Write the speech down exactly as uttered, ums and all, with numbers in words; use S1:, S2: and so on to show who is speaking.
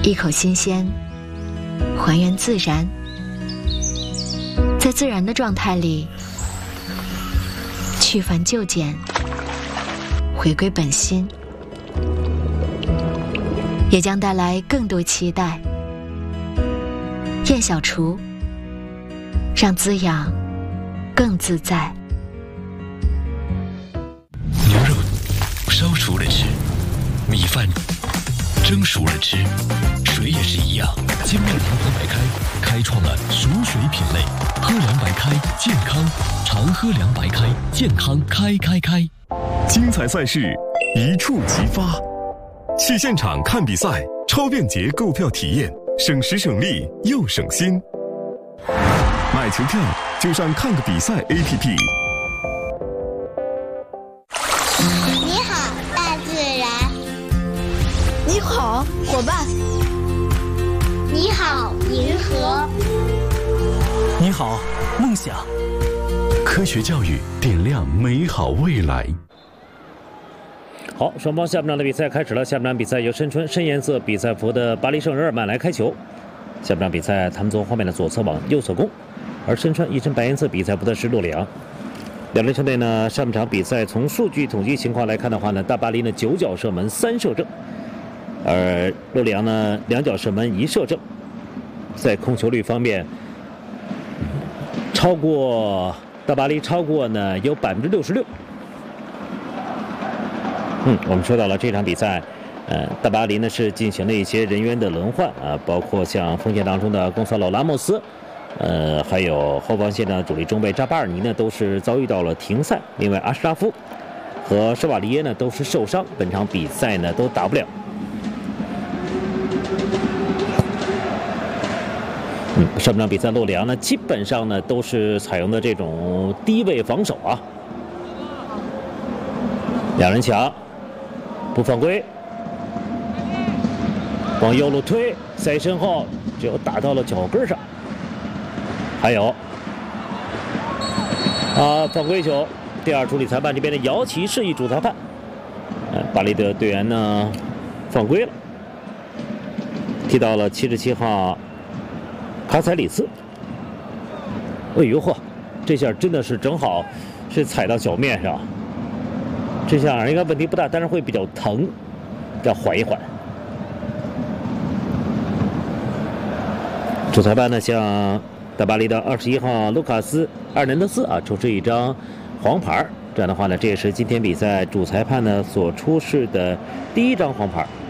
S1: 一口新鲜，还原自然，在自然的状态里去繁就简，回归本心，也将带来更多期待。燕小厨，让滋养更自在。
S2: 牛肉烧熟了吃，米饭蒸熟了吃，水也是一样。金麦堂喝白开开创了熟水品类，喝凉白开健康，常喝凉白开健康开开开。
S3: 精彩赛事一触即发，去现场看比赛，超便捷购票体验，省时省力又省心。买球票就上看个比赛 A P P。
S4: 你好，大自然。
S5: 你好，伙伴。
S4: 你好，银河。
S6: 你好，梦想。
S3: 科学教育点亮美好未来。
S7: 好，双方下半场的比赛开始了。下半场比赛由身穿深颜色比赛服的巴黎圣日耳曼来开球。下半场比赛，他们从后面的左侧往右侧攻，而身穿一身白颜色比赛服的是洛里昂。两支球队呢，上半场比赛从数据统计情况来看的话呢，大巴黎呢九脚射门三射正，而洛里昂呢两脚射门一射正，在控球率方面，超过大巴黎超过呢有百分之六十六。嗯，我们说到了这场比赛，呃，大巴黎呢是进行了一些人员的轮换啊，包括像锋线当中的贡萨洛拉莫斯，呃，还有后防线的主力中卫扎巴尔尼呢，都是遭遇到了停赛。另外，阿什拉夫和舍瓦利耶呢都是受伤，本场比赛呢都打不了。嗯，上半场比赛洛里昂呢基本上呢都是采用的这种低位防守啊，两人抢。不犯规，往右路推，在身后只有打到了脚跟上。还有啊，犯规球，第二处理裁判这边的姚琦示意主裁判，呃，巴黎的队员呢犯规了，踢到了七十七号卡采里斯。哎呦嚯，这下真的是正好是踩到脚面上。这下应该问题不大，但是会比较疼，要缓一缓。主裁判呢向大巴黎的二十一号卢卡斯·阿尔南德斯啊出示一张黄牌，这样的话呢，这也是今天比赛主裁判呢所出示的第一张黄牌。